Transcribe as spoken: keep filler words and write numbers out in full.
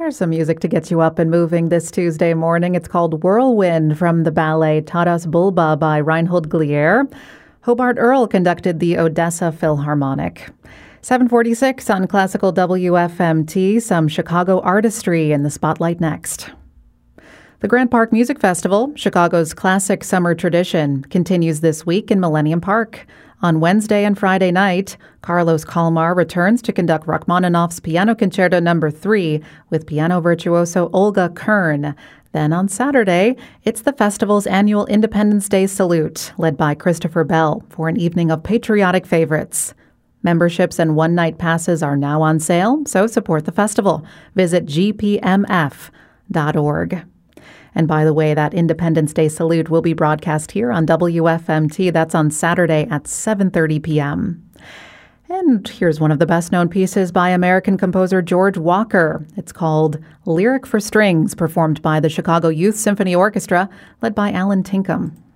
There's some music to get you up and moving this Tuesday morning. It's called Whirlwind from the ballet Taras Bulba by Reinhold Glier. Hobart Earl conducted the Odessa Philharmonic. seven forty-six on Classical W F M T, some Chicago artistry in the spotlight next. The Grant Park Music Festival, Chicago's classic summer tradition, continues this week in Millennium Park. On Wednesday and Friday night, Carlos Kalmar returns to conduct Rachmaninoff's Piano Concerto Number three with piano virtuoso Olga Kern. Then on Saturday, it's the festival's annual Independence Day Salute, led by Christopher Bell, for an evening of patriotic favorites. Memberships and one-night passes are now on sale, so support the festival. Visit g p m f dot org. And by the way, that Independence Day Salute will be broadcast here on W F M T. That's on Saturday at seven thirty p.m. And here's one of the best-known pieces by American composer George Walker. It's called Lyric for Strings, performed by the Chicago Youth Symphony Orchestra, led by Alan Tinkham.